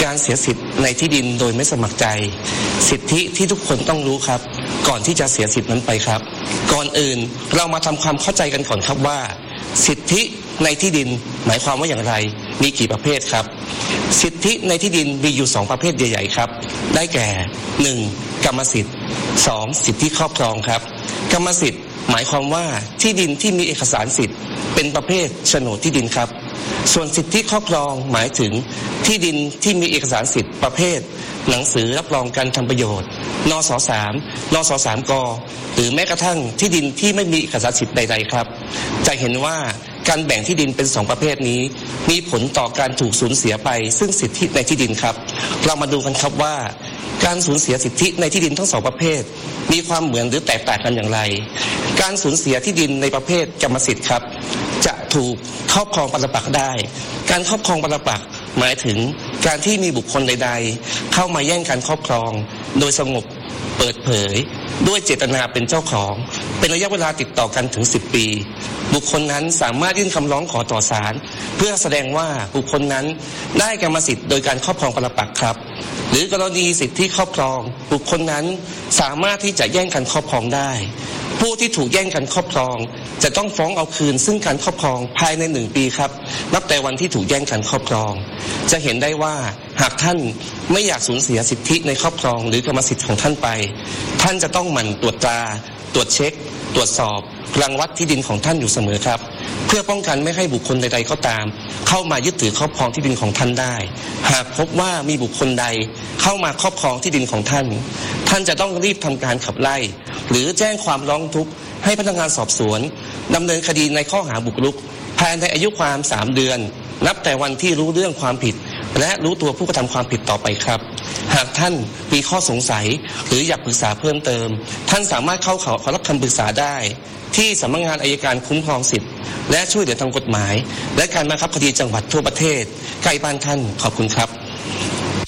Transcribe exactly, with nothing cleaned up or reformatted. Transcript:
การเสียสิทธิ์ในที่ดินโดยไม่สมัครใจสิทธิที่ทุกคนต้องรู้ครับก่อนที่จะเสียสิทธิ์นั้นไปครับก่อนอื่นเรามาทำความเข้าใจกันก่อนครับว่าสิทธิในที่ดินหมายความว่าอย่างไรมีกี่ประเภทครับสิทธิในที่ดินมีอยู่สองประเภทใหญ่ๆครับได้แก่หนึ่งกรรมสิทธิ์สองสิทธิครอบครองครับกรรมสิทธิ์หมายความว่าที่ดินที่มีเอกสารสิทธิ์เป็นประเภทโฉนดที่ดินครับส่วนสิทธิครอบครองหมายถึงที่ดินที่มีเอกสารสิทธิ์ประเภทหนังสือรับรองการทำประโยชน์นสสามนสสามกหรือแม้กระทั่งที่ดินที่ไม่มีเอกสารสิทธิ์ใดๆครับจะเห็นว่าการแบ่งที่ดินเป็นสองประเภทนี้มีผลต่อการถูกสูญเสียไปซึ่งสิทธิในที่ดินครับเรามาดูกันครับว่าการสูญเสียสิทธิในที่ดินทั้งสองประเภทมีความเหมือนหรือแตกต่างกันอย่างไรการสูญเสียที่ดินในประเภทกรรมสิทธิ์ครับจะถูกครอบครองปรปักษ์ได้การครอบครองปรปักษ์หมายถึงการที่มีบุคคลใดๆเข้ามาแย่งการครอบครองโดยสงบเปิดเผยด้วยเจตนาเป็นเจ้าของเป็นระยะเวลาติดต่อกันถึงสิบปีบุคคลนั้นสามารถยื่นคำร้องขอต่อศาลเพื่อแสดงว่าบุคคลนั้นได้กรรมสิทธิ์โดยการครอบครองปรปักษ์ครับหรือกรณีสิทธิครอบครองบุคคลนั้นสามารถที่จะแย่งกันครอบครองได้ผู้ที่ถูกแย่งกันครอบครองจะต้องฟ้องเอาคืนซึ่งการครอบครองภายในหนึ่งปีครับนับแต่วันที่ถูกแย่งกันครอบครองจะเห็นได้ว่าหากท่านไม่อยากสูญเสียสิทธิในครอบครองหรือกรรมสิทธิ์ของท่านไปท่านจะต้องหมั่นตรวจตราตรวจเช็คตรวจสอบรังวัดที่ดินของท่านอยู่เสมอครับเพื่อป้องกันไม่ให้บุคคลใดๆก็ตามเข้ามายึดถือครอบครองที่ดินของท่านได้หากพบว่ามีบุคคลใดเข้ามาครอบครองที่ดินของท่านท่านจะต้องรีบทำการขับไล่หรือแจ้งความร้องทุกข์ให้พนักงานสอบสวนดำเนินคดีในข้อหาบุกรุกภายในอายุความสามเดือนนับแต่วันที่รู้เรื่องความผิดและรู้ตัวผู้กระทำความผิดต่อไปครับหากท่านมีข้อสงสัยหรืออยากปรึกษาเพิ่มเติมท่านสามารถเข้าขอรับคำปรึกษาได้ที่สำนักงานอัยการคุ้มครองสิทธิและช่วยเหลือทางกฎหมายและการบังคับคดีจังหวัดทั่วประเทศใกล้บ้านท่านขอบคุณครับ